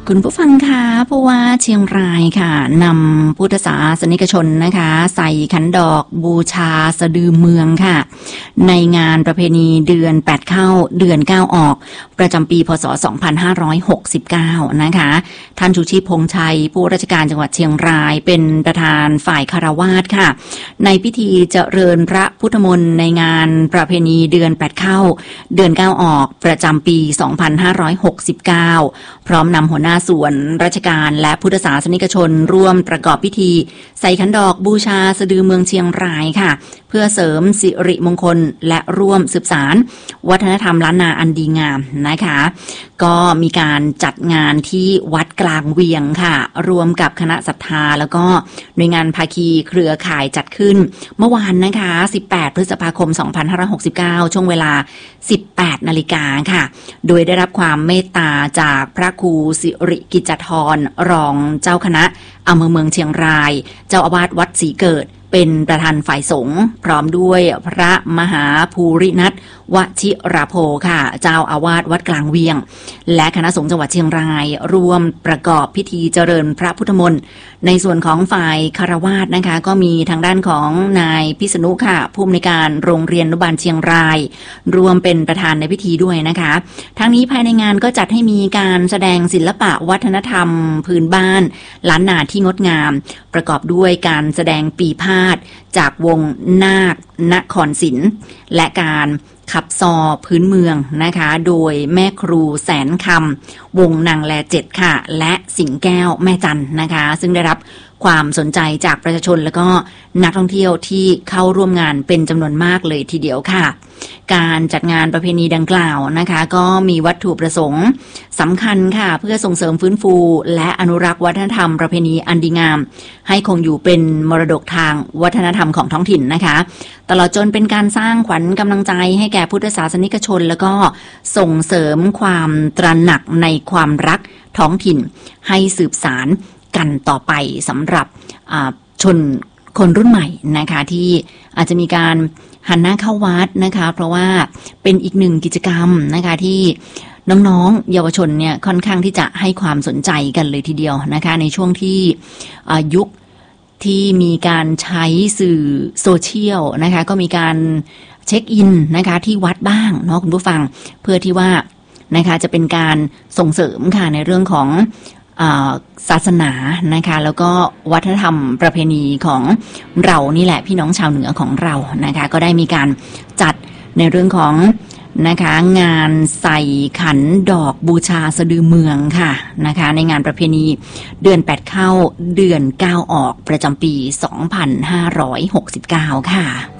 คุณผู้ฟังคะผู้ว่าเชียงรายค่ะนำพุทธศาสนิกชนนะคะใส่ขันดอกบูชาสะดือเมืองค่ะในงานประเพณีเดือน8เข้าเดือน9ออกประจำปีพศ2569นะคะท่านชูชีพพงษ์ชัยผู้ราชการจังหวัดเชียงรายเป็นประธานฝ่ายคารวาสค่ะในพิธีเจริญพระพุทธมนต์ในงานประเพณีเดือน8เข้าเดือน9ออกประจำปี2569พร้อมนำหัวหน้าส่วนราชการและพุทธศาสนิกชนร่วมประกอบพิธีใส่ขันดอกบูชาสะดือเมืองเชียงรายค่ะเพื่อเสริมสิริมงคลและร่วมสืบสานวัฒนธรรมล้านนาอันดีงามนะคะก็มีการจัดงานที่วัดกลางเวียงค่ะรวมกับคณะศรัทธาแล้วก็หน่วยงานภาคีเครือข่ายจัดขึ้นเมื่อวานนะคะ18พฤษภาคม2569ช่วงเวลา 18 นาฬิกาค่ะโดยได้รับความเมตตาจากพระครูสิริกิจธรรองเจ้าคณะอำเภอเมืองเชียงรายเจ้าอาวาสวัดศรีเกิดเป็นประธานฝ่ายสงฆ์พร้อมด้วยพระมหาภูรินัทวชิราโภค่ะเจ้าอาวาสวัดกลางเวียงและคณะสงฆ์จังหวัดเชียงรายร่วมประกอบพิธีเจริญพระพุทธมนต์ในส่วนของฝ่ายคารวาสนะคะก็มีทางด้านของนายพิษณุค่ะผู้อำนวยการโรงเรียนอนุบาลเชียงรายรวมเป็นประธานในพิธีด้วยนะคะทั้งนี้ภายในงานก็จัดให้มีการแสดงศิลปะวัฒนธรรมพื้นบ้านล้านนาที่งดงามประกอบด้วยการแสดงปีพาทย์จากวงนาคนครศิลป์และการขับซอพื้นเมืองนะคะโดยแม่ครูแสนคำวงนางแล7ค่ะและสิงแก้วแม่จันนะคะซึ่งได้รับความสนใจจากประชาชนและก็นักท่องเที่ยวที่เข้าร่วมงานเป็นจำนวนมากเลยทีเดียวค่ะการจัดงานประเพณีดังกล่าวนะคะก็มีวัตถุประสงค์สำคัญค่ะเพื่อส่งเสริมฟื้นฟูและอนุรักษ์วัฒนธรรมประเพณีอันดีงามให้คงอยู่เป็นมรดกทางวัฒนธรรมของท้องถิ่นนะคะตลอดจนเป็นการสร้างขวัญกำลังใจให้แก่พุทธศาสนิกชนแล้วก็ส่งเสริมความตระหนักในความรักท้องถิ่นให้สืบสานกันต่อไปสำหรับชนคนรุ่นใหม่นะคะที่อาจจะมีการหันหน้าเข้าวัดนะคะเพราะว่าเป็นอีกหนึ่งกิจกรรมนะคะที่น้องๆเยาวชนเนี่ยค่อนข้างที่จะให้ความสนใจกันเลยทีเดียวนะคะในช่วงที่ยุคที่มีการใช้สื่อโซเชียลนะคะก็มีการเช็คอินนะคะที่วัดบ้างเนาะคุณผู้ฟังเพื่อที่ว่านะคะจะเป็นการส่งเสริมค่ะในเรื่องของศาสนานะคะแล้วก็วัฒนธรรมประเพณีของเรานี่แหละพี่น้องชาวเหนือของเรานะคะก็ได้มีการจัดในเรื่องของนะคะงานใส่ขันดอกบูชาสะดือเมืองค่ะนะคะในงานประเพณีเดือน8เข้าเดือน9ออกประจำปี2569ค่ะ